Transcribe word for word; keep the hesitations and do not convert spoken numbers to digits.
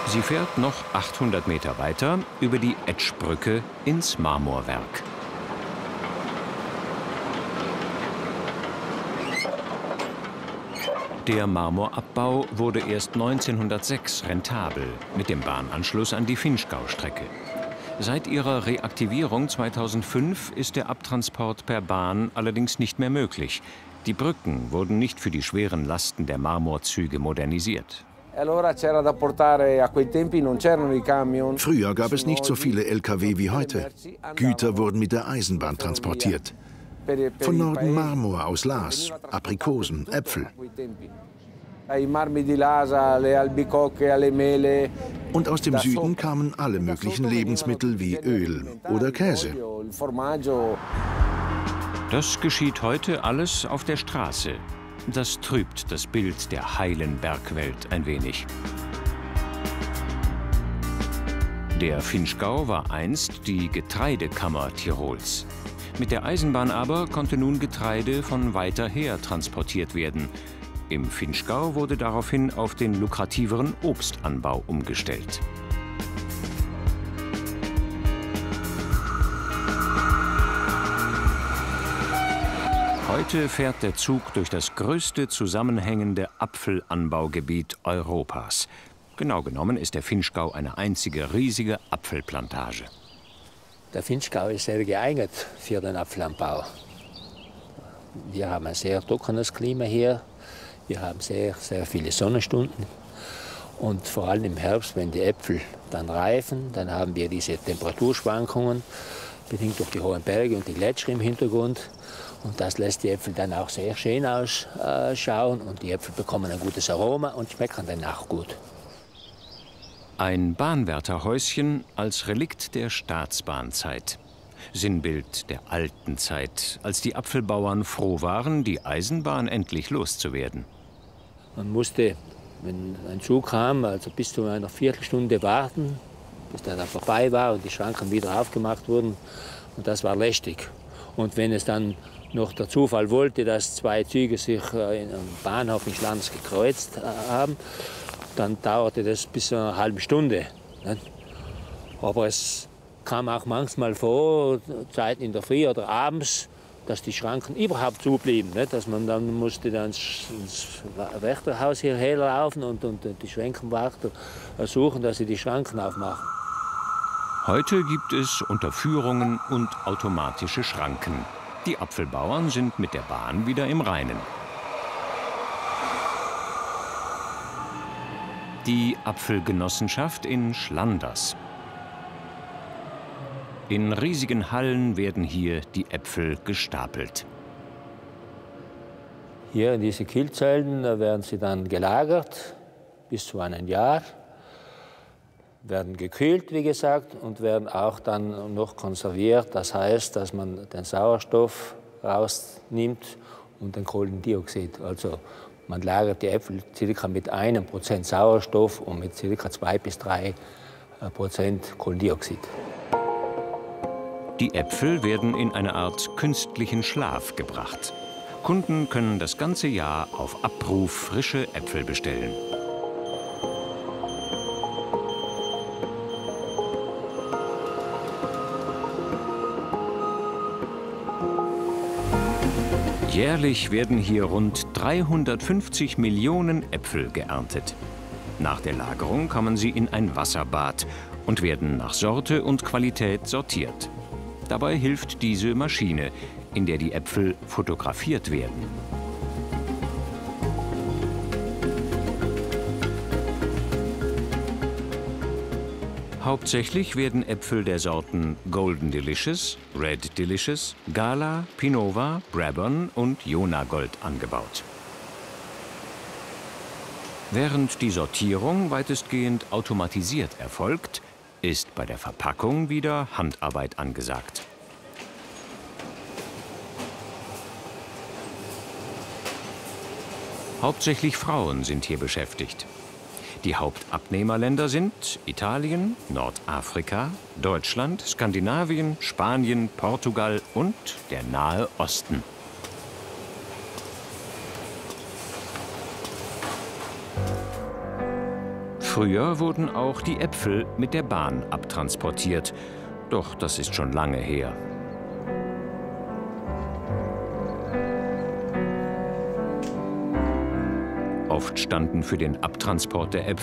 Sie fährt noch achthundert Meter weiter über die Etschbrücke ins Marmorwerk. Der Marmorabbau wurde erst neunzehnhundertsechs rentabel mit dem Bahnanschluss an die Vinschgau-Strecke. Seit ihrer Reaktivierung zweitausendfünf ist der Abtransport per Bahn allerdings nicht mehr möglich. Die Brücken wurden nicht für die schweren Lasten der Marmorzüge modernisiert. Früher gab es nicht so viele L K W wie heute. Güter wurden mit der Eisenbahn transportiert. Von Norden Marmor aus Laas, Aprikosen, Äpfel. Und aus dem Süden kamen alle möglichen Lebensmittel wie Öl oder Käse. Das geschieht heute alles auf der Straße. Das trübt das Bild der heilen Bergwelt ein wenig. Der Vinschgau war einst die Getreidekammer Tirols. Mit der Eisenbahn aber konnte nun Getreide von weiter her transportiert werden. Im Vinschgau wurde daraufhin auf den lukrativeren Obstanbau umgestellt. Heute fährt der Zug durch das größte zusammenhängende Apfelanbaugebiet Europas. Genau genommen ist der Vinschgau eine einzige riesige Apfelplantage. Der Vinschgau ist sehr geeignet für den Apfelanbau. Wir haben ein sehr trockenes Klima hier. Wir haben sehr, sehr viele Sonnenstunden. Und vor allem im Herbst, wenn die Äpfel dann reifen, dann haben wir diese Temperaturschwankungen, bedingt durch die hohen Berge und die Gletscher im Hintergrund. Und das lässt die Äpfel dann auch sehr schön ausschauen. Und die Äpfel bekommen ein gutes Aroma und schmecken dann auch gut. Ein Bahnwärterhäuschen als Relikt der Staatsbahnzeit. Sinnbild der alten Zeit, als die Apfelbauern froh waren, die Eisenbahn endlich loszuwerden. Man musste, wenn ein Zug kam, also bis zu einer Viertelstunde warten, bis der dann vorbei war und die Schranken wieder aufgemacht wurden. Und das war lästig. Und wenn es dann noch der Zufall wollte, dass zwei Züge sich in einem Bahnhof in Schlanz gekreuzt haben, dann dauerte das bis zu einer halben Stunde. Aber es kam auch manchmal vor, Zeiten in der Früh oder abends, dass die Schranken überhaupt zublieben. Dass man dann musste dann ins Wächterhaus hierher laufen und, und die Schrankenwärter suchen, dass sie die Schranken aufmachen. Heute gibt es Unterführungen und automatische Schranken. Die Apfelbauern sind mit der Bahn wieder im Reinen. Die Apfelgenossenschaft in Schlanders. In riesigen Hallen werden hier die Äpfel gestapelt. Hier in diese Kühlzellen werden sie dann gelagert bis zu einem Jahr, werden gekühlt, wie gesagt, und werden auch dann noch konserviert. Das heißt, dass man den Sauerstoff rausnimmt und den Kohlendioxid. Also man lagert die Äpfel ca. mit einem Prozent Sauerstoff und mit ca. zwei bis drei Prozent Kohlendioxid. Die Äpfel werden in eine Art künstlichen Schlaf gebracht. Kunden können das ganze Jahr auf Abruf frische Äpfel bestellen. Jährlich werden hier rund dreihundertfünfzig Millionen Äpfel geerntet. Nach der Lagerung kommen sie in ein Wasserbad und werden nach Sorte und Qualität sortiert. Dabei hilft diese Maschine, in der die Äpfel fotografiert werden. Hauptsächlich werden Äpfel der Sorten Golden Delicious, Red Delicious, Gala, Pinova, Brabant und Jonagold angebaut. Während die Sortierung weitestgehend automatisiert erfolgt, ist bei der Verpackung wieder Handarbeit angesagt. Hauptsächlich Frauen sind hier beschäftigt. Die Hauptabnehmerländer sind Italien, Nordafrika, Deutschland, Skandinavien, Spanien, Portugal und der Nahe Osten. Früher wurden auch die Äpfel mit der Bahn abtransportiert. Doch das ist schon lange her. Oft standen für den Abtransport der Äpfel